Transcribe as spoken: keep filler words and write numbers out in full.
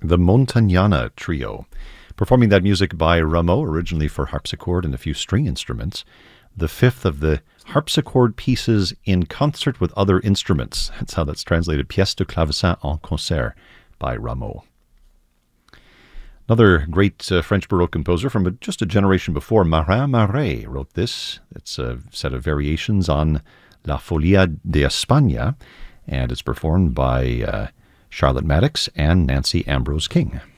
the Montagnana Trio. Performing that music by Rameau, originally for harpsichord and a few string instruments, the fifth of the harpsichord pieces in concert with other instruments. That's how that's translated, Pièce de clavecin en concert by Rameau. Another great uh, French Baroque composer from a, just a generation before, Marin Marais, wrote this. It's a set of variations on La Folia de España, and it's performed by uh, Charlotte Maddox and Nancy Ambrose King.